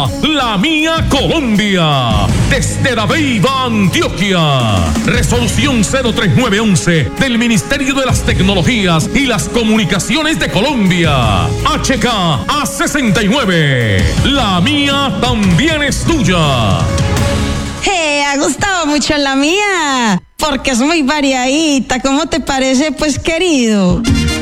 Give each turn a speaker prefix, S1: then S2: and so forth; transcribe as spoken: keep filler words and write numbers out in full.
S1: llega La Mía Colombia. Desde La Beiba, Antioquia. Resolución cero tres nueve once del Ministerio de las Tecnologías y las Comunicaciones de Colombia. H K A sesenta y nueve. La Mía también es tuya.
S2: ¡Eh! Ha gustado mucho La Mía, porque es muy variadita. ¿Cómo te parece, pues, querido?